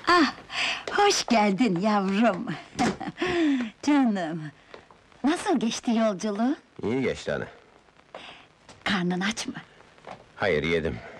Ah, hoş geldin yavrum! Canım! Nasıl geçti yolculuğun? İyi geçti ana. Karnın aç mı? Hayır, yedim.